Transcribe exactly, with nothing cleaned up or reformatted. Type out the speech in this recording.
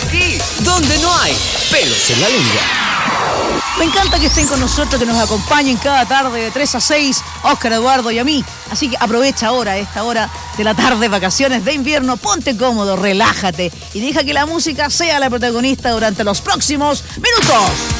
Aquí, donde no hay pelos en la lengua. Me encanta que estén con nosotros, que nos acompañen cada tarde de tres a seis, Óscar, Eduardo y a mí. Así que aprovecha ahora, esta hora de la tarde, vacaciones de invierno, ponte cómodo, relájate y deja que la música sea la protagonista durante los próximos minutos.